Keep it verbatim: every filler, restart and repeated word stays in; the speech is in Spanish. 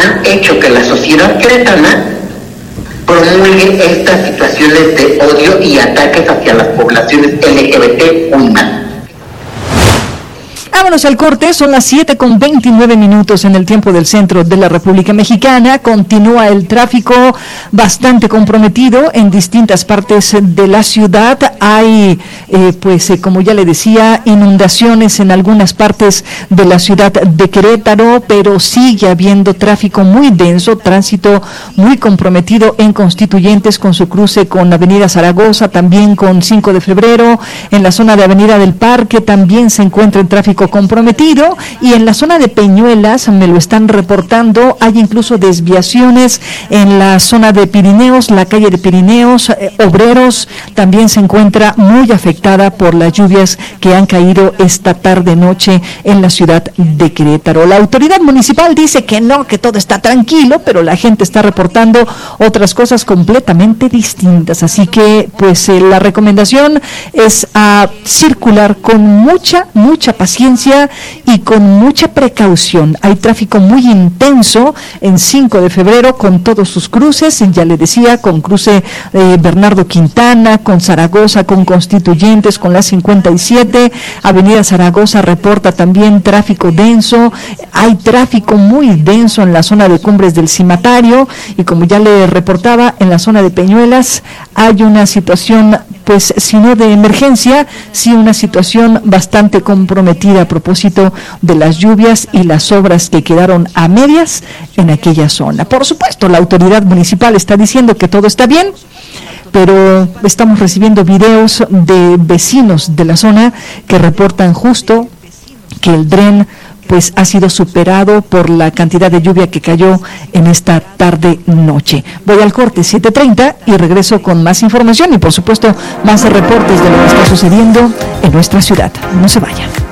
han hecho que la sociedad queretana promulgue estas situaciones de odio y ataques hacia las poblaciones L G B T muy mal. Vámonos al corte, son las siete con veintinueve minutos en el tiempo del centro de la República Mexicana. Continúa el tráfico bastante comprometido en distintas partes de la ciudad. Hay, eh, pues, eh, como ya le decía, inundaciones en algunas partes de la ciudad de Querétaro, pero sigue habiendo tráfico muy denso, tránsito muy comprometido en Constituyentes con su cruce con Avenida Zaragoza, también con cinco de febrero. En la zona de Avenida del Parque también se encuentra el tráfico comprometido, y en la zona de Peñuelas, me lo están reportando, hay incluso desviaciones en la zona de Pirineos, la calle de Pirineos, eh, Obreros, también se encuentra muy afectada por las lluvias que han caído esta tarde-noche en la ciudad de Querétaro. La autoridad municipal dice que no, que todo está tranquilo, pero la gente está reportando otras cosas completamente distintas, así que pues eh, la recomendación es a circular con mucha, mucha paciencia y con mucha precaución. Hay tráfico muy intenso en cinco de febrero con todos sus cruces, ya le decía, con cruce eh, Bernardo Quintana, con Zaragoza, con Constituyentes, con la cincuenta y siete, Avenida Zaragoza reporta también tráfico denso, hay tráfico muy denso en la zona de Cumbres del Cimatario, y como ya le reportaba, en la zona de Peñuelas hay una situación, pues si no de emergencia, sí una situación bastante comprometida a propósito de las lluvias y las obras que quedaron a medias en aquella zona. Por supuesto, la autoridad municipal está diciendo que todo está bien, pero estamos recibiendo videos de vecinos de la zona que reportan justo que el dren pues ha sido superado por la cantidad de lluvia que cayó en esta tarde-noche. Voy al corte, siete treinta, y regreso con más información y por supuesto más reportes de lo que está sucediendo en nuestra ciudad. No se vayan.